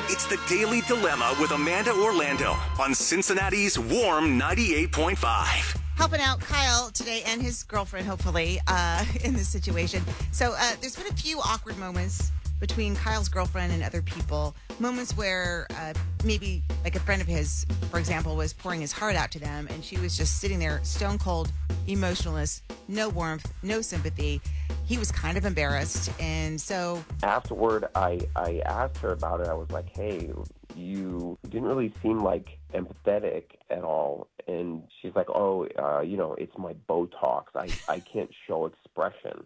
It's the Daily Dilemma with Amanda Orlando on Cincinnati's Warm 98.5. Helping out Kyle today and his girlfriend, hopefully, in this situation. So there's been a few awkward moments between Kyle's girlfriend and other people. Moments where maybe like a friend of his, for example, was pouring his heart out to them, and she was just sitting there stone cold, emotionless, no warmth, no sympathy. He was kind of embarrassed, and so afterward, I asked her about it. I was like, hey, you didn't really seem like empathetic at all. And she's like, it's my Botox. I can't show expression.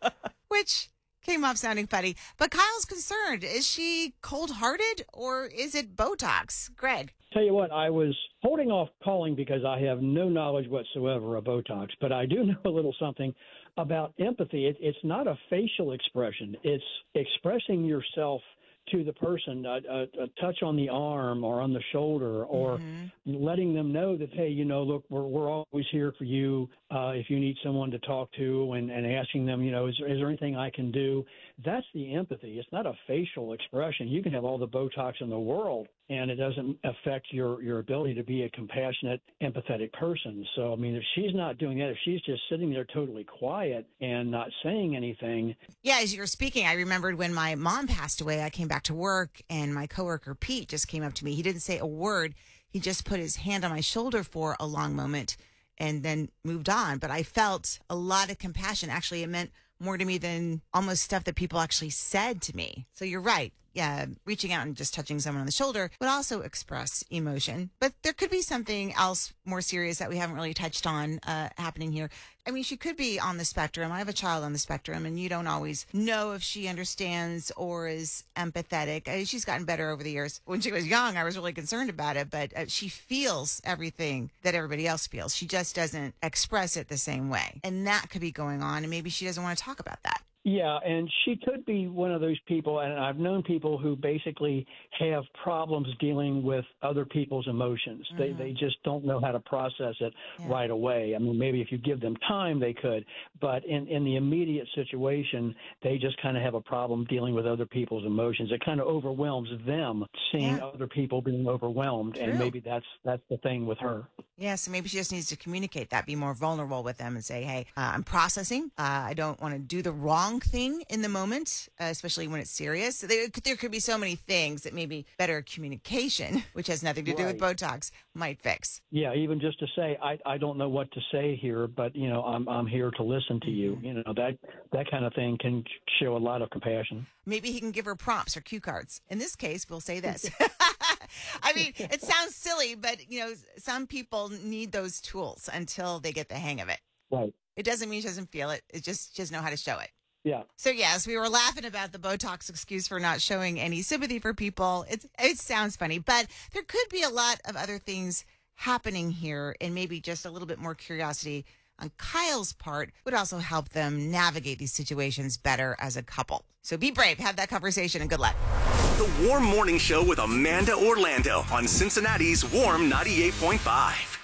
Which came off sounding funny. But Kyle's concerned. Is she cold-hearted or is it Botox? Greg. Tell you what, I was holding off calling because I have no knowledge whatsoever of Botox, but I do know a little something about empathy. It's not a facial expression. It's expressing yourself to the person, a touch on the arm or on the shoulder, or letting them know that, hey, look, we're always here for you if you need someone to talk to, and asking them, is there anything I can do? That's the empathy. It's not a facial expression. You can have all the Botox in the world, and it doesn't affect your ability to be a compassionate, empathetic person. So, I mean, if she's not doing that, if she's just sitting there totally quiet and not saying anything. Yeah, as you were speaking, I remembered when my mom passed away, I came back to work, and my coworker Pete just came up to me. He didn't say a word. He just put his hand on my shoulder for a long moment and then moved on. But I felt a lot of compassion. Actually, it meant more to me than almost stuff that people actually said to me. So you're right. Yeah, reaching out and just touching someone on the shoulder would also express emotion. But there could be something else more serious that we haven't really touched on happening here. I mean, she could be on the spectrum. I have a child on the spectrum, and you don't always know if she understands or is empathetic. She's gotten better over the years. When she was young, I was really concerned about it, but she feels everything that everybody else feels. She just doesn't express it the same way. And that could be going on, and maybe she doesn't want to talk about that. Yeah, and she could be one of those people, and I've known people who basically have problems dealing with other people's emotions. They just don't know how to process it right away. I mean, maybe if you give them time, they could, but in the immediate situation, they just kind of have a problem dealing with other people's emotions. It kind of overwhelms them seeing other people being overwhelmed, True. And maybe that's the thing with her. Yeah, so maybe she just needs to communicate that, be more vulnerable with them and say, hey, I'm processing. I don't want to do the wrong thing in the moment, especially when it's serious. There could be so many things that maybe better communication, which has nothing to do with Botox, might fix. Yeah, even just to say, I don't know what to say here, but, I'm here to listen to you. That kind of thing can show a lot of compassion. Maybe he can give her prompts or cue cards. In this case, we'll say this. I mean, it sounds silly, but, some people need those tools until they get the hang of it. Right. It doesn't mean she doesn't feel it. It just know how to show it. Yeah. So, yes, we were laughing about the Botox excuse for not showing any sympathy for people. It sounds funny, but there could be a lot of other things happening here, and maybe just a little bit more curiosity on Kyle's part would also help them navigate these situations better as a couple. So be brave, have that conversation, and good luck. The Warm Morning Show with Amanda Orlando on Cincinnati's Warm 98.5.